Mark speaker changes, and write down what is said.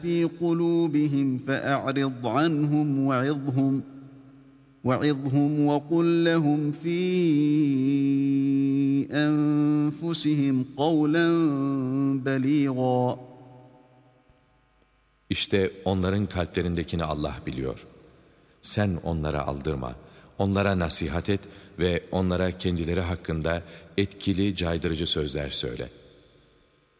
Speaker 1: في قلوبهم فأعرض عنهم وعظهم وقل لهم في أنفسهم قولا بليغا.
Speaker 2: İşte onların kalplerindekini Allah biliyor. Sen onlara aldırma, onlara nasihat et ve onlara kendileri hakkında etkili, caydırıcı sözler söyle.